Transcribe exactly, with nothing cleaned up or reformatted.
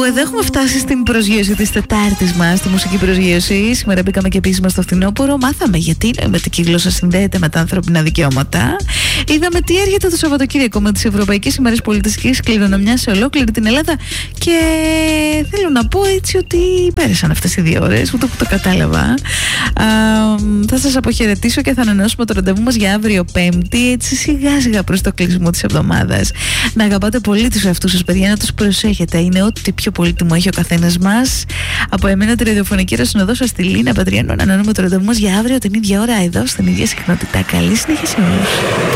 εδώ έχουμε φτάσει στην προσγείωση της Τετάρτης μας, τη μουσική προσγείωση. Σήμερα μπήκαμε και επίσημα στο φθινόπωρο. Μάθαμε γιατί η νοηματική γλώσσα συνδέεται με τα ανθρώπινα δικαιώματα. Είδαμε τι έρχεται το Σαββατοκύριακο με τις Ευρωπαϊκές ημέρες πολιτιστικής κληρονομιάς σε ολόκληρη την Ελλάδα. Και θέλω να πω έτσι ότι πέρασαν αυτές οι δύο ώρες, ούτε που το κατάλαβα. Α, θα σας αποχαιρετήσω και θα ανανεώσουμε το ραντεβού μας για αύριο Πέμπτη, έτσι σιγά σιγά προς το κλείσιμο της εβδομάδας. Να αγαπάτε πολύ τους εαυτούς σας, παιδιά, να τους προσέχετε. Είναι ό,τι πιο πολύτιμο έχει ο καθένας μας. Από εμένα, τη ραδιοφωνική ρασινοδό σας, τη Λίνα Πατριανού, να ανανεώνουμε το ραντεβού μας για αύριο την ίδια ώρα εδώ, στην ίδια συχνότητα. Καλή συνέχεια σε όλους.